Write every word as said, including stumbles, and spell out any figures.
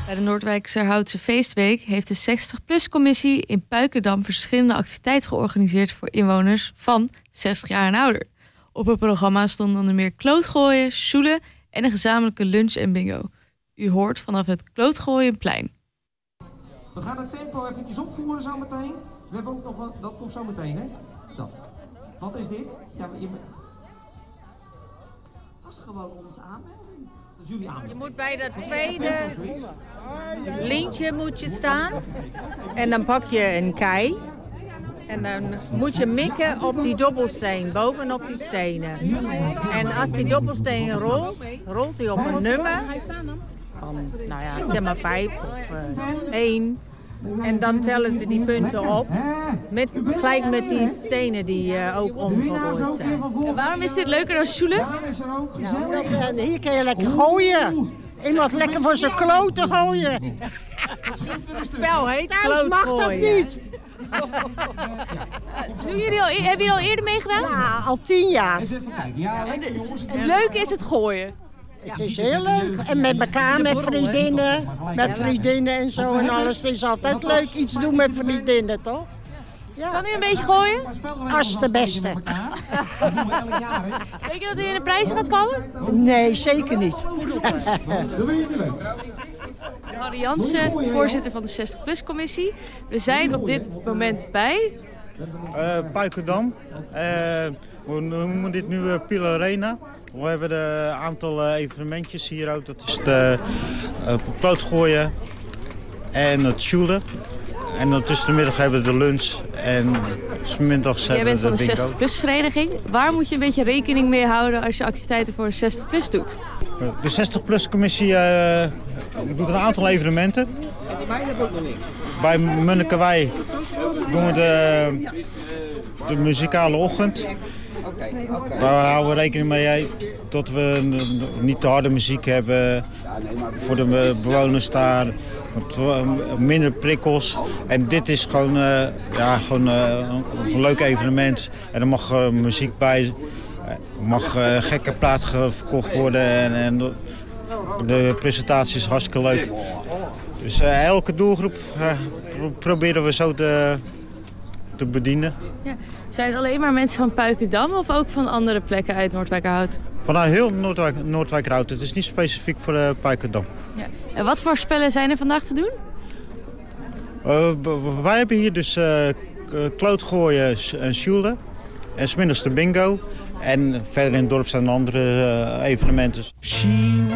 Bij de Noordwijkerhoutse Feestweek heeft de zestig-plus-commissie in Puikendam verschillende activiteiten georganiseerd voor inwoners van zestig jaar en ouder. Op het programma stonden onder meer klootgooien, sjoelen en een gezamenlijke lunch en bingo. U hoort vanaf het Klootgooienplein. We gaan het tempo eventjes opvoeren zo meteen. We hebben ook nog een, dat komt zo meteen, hè? Dat. Wat is dit? Ja, je... Dat is gewoon onze aanmelding. Dat is jullie aanmelding. Je moet bij dat tweede lintje moet je staan. En dan pak je een kei. En dan moet je mikken op die dobbelsteen, bovenop die stenen. En als die dobbelsteen rolt, rolt hij op een nummer. Van, nou ja, zeg maar vijf of uh, één. En dan tellen ze die punten op, met, gelijk met die stenen die uh, ook omgerooid zijn. En waarom is dit leuker dan sjoelen? Nou, hier kun je lekker gooien. Iemand lekker voor zijn kloten gooien. Het spel heet Thuis mag dat niet. Doen jullie al, hebben jullie al eerder meegedaan? Ja, al tien jaar. En het leuke is het gooien. Het is heel leuk. En met elkaar, met vriendinnen. Met vriendinnen en zo en alles. Het is altijd leuk iets doen met vriendinnen, toch? Ja. Kan u een beetje gooien? Als de beste. Weet je dat u in de prijzen gaat vallen? Nee, zeker niet. Harry Jansen, voorzitter van de zestig-plus-commissie. We zijn op dit moment bij... Uh, Puikendam. Uh, we noemen dit nu uh, Pil Arena. We hebben een aantal uh, evenementjes hier ook. Dat is de uh, klootgooien en het sjoelen. En dan tussen de middag hebben we de lunch en 's middags hebben we de bingo. Jij bent van de zestig-plus-vereniging. Waar moet je een beetje rekening mee houden als je activiteiten voor een zestig-plus doet? De zestig-plus-commissie uh, doet een aantal evenementen. Bij Munnikewei doen we de, de muzikale ochtend. Daar houden we rekening mee dat we niet te harde muziek hebben voor de bewoners daar. Minder prikkels. En dit is gewoon, uh, ja, gewoon uh, een leuk evenement. En er mag uh, muziek bij. Er mag uh, gekke plaat verkocht worden. En, en de, de presentatie is hartstikke leuk. Dus uh, elke doelgroep uh, proberen we zo te, te bedienen. Ja. Zijn het alleen maar mensen van Puikendam of ook van andere plekken uit Noordwijkerhout? Vanuit heel Noordwijk, Noordwijkerhout. Het is niet specifiek voor uh, Puikendam. Ja. En wat voor spellen zijn er vandaag te doen? Uh, wij hebben hier dus uh, klootgooien en sjoelen. En 's middags de bingo. En verder in het dorp zijn andere uh, evenementen.